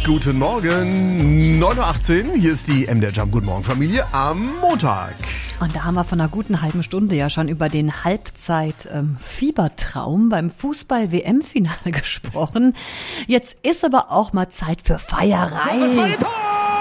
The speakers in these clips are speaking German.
Guten Morgen, 9.18 Uhr, hier ist die MDR Jump Guten Morgen Familie am Montag. Und da haben wir von einer guten halben Stunde ja schon über den Halbzeit-Fiebertraum beim Fußball-WM-Finale gesprochen. Jetzt ist aber auch mal Zeit für Feierei. Das ist meine Tor!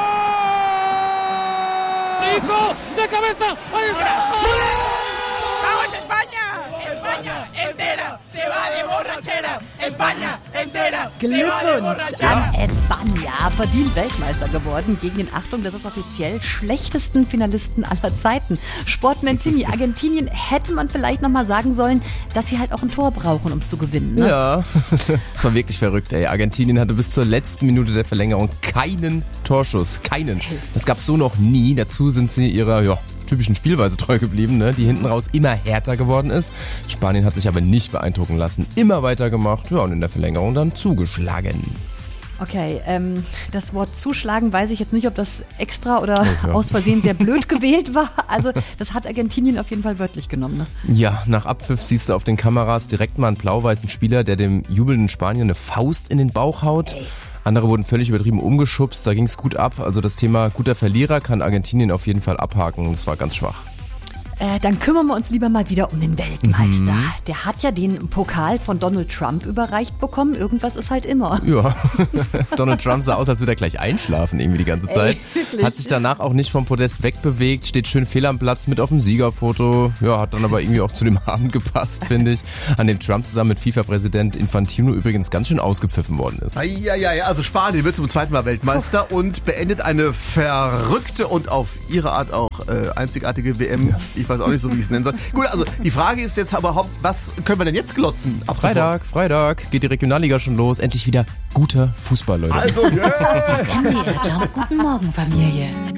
Nico, de cabeza, ahí está! ¡Vamos España! ¡España entera se va de borrachera! ¡España entera se va de Glückwunsch borrachera! an Espanja, verdient Weltmeister geworden gegen den, Achtung, das ist offiziell, schlechtesten Finalisten aller Zeiten. Sportman Timmy, Argentinien hätte man vielleicht nochmal sagen sollen, dass sie halt auch ein Tor brauchen, um zu gewinnen. Ne? Ja, das war wirklich verrückt, ey. Argentinien hatte bis zur letzten Minute der Verlängerung keinen Torschuss. Keinen. Das gab's so noch nie. Dazu sind sie ihrer, typischen Spielweise treu geblieben, ne? Die hinten raus immer härter geworden ist. Spanien hat sich aber nicht beeindrucken lassen. Immer weitergemacht, und in der Verlängerung dann zugeschlagen. Okay, das Wort zuschlagen, weiß ich jetzt nicht, ob das extra oder aus Versehen sehr blöd gewählt war. Also das hat Argentinien auf jeden Fall wörtlich genommen. Ne? Ja, nach Abpfiff siehst du auf den Kameras direkt mal einen blau-weißen Spieler, der dem jubelnden Spanier eine Faust in den Bauch haut. Ey. Andere wurden völlig übertrieben umgeschubst, da ging es gut ab. Also das Thema guter Verlierer kann Argentinien auf jeden Fall abhaken. Das war ganz schwach. Dann kümmern wir uns lieber mal wieder um den Weltmeister. Der hat ja den Pokal von Donald Trump überreicht bekommen. Irgendwas ist halt immer. Ja, Donald Trump sah aus, als würde er gleich einschlafen irgendwie die ganze Zeit. Wirklich? Hat sich danach auch nicht vom Podest wegbewegt, steht schön fehl am Platz mit auf dem Siegerfoto. Ja, hat dann aber irgendwie auch zu dem Abend gepasst, finde ich. An dem Trump zusammen mit FIFA-Präsident Infantino übrigens ganz schön ausgepfiffen worden ist. Ja, also Spanien wird zum zweiten Mal Weltmeister und beendet eine verrückte und auf ihre Art auch einzigartige WM. Ja. Ich weiß auch nicht so, wie ich es nennen soll. Gut, also die Frage ist jetzt aber, was können wir denn jetzt glotzen? Freitag geht die Regionalliga schon los. Endlich wieder guter Fußball, Leute. Also, MDR Jump Guten Morgen Familie.